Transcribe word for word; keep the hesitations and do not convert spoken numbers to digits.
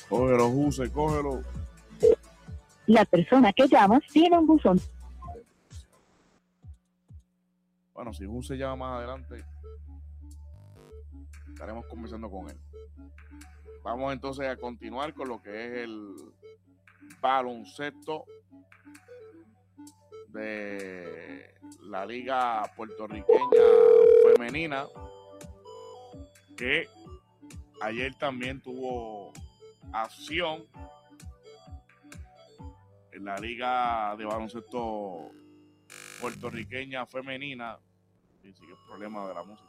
Cógelo, Juse, cógelo. La persona que llamas tiene un buzón. Bueno, si Juse llama más adelante, estaremos conversando con él. Vamos entonces a continuar con lo que es el baloncesto de la Liga Puertorriqueña Femenina, que ayer también tuvo acción en la Liga de Baloncesto Puertorriqueña Femenina. Y sigue el problema de la música.